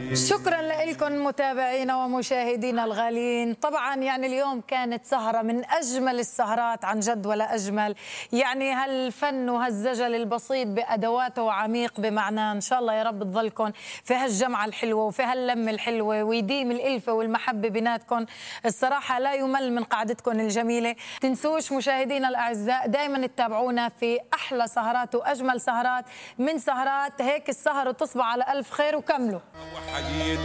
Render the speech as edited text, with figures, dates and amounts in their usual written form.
شكرا لكم متابعينا ومشاهدينا الغاليين. طبعا يعني اليوم كانت سهرة من أجمل السهرات عن جد ولا أجمل. يعني هالفن وهالزجل البسيط بأدواته عميق بمعناه. إن شاء الله يا رب تظلكم في هالجمعة الحلوة وفي هاللمة الحلوة ويديم الألفة والمحبة بيناتكم. الصراحة لا يمل من قعدتكم الجميلة. تنسوش مشاهدينا الأعزاء دايما تتابعونا في أحلى سهرات وأجمل سهرات من سهرات هيك السهر، وتصبحوا على ألف خير وكملوا.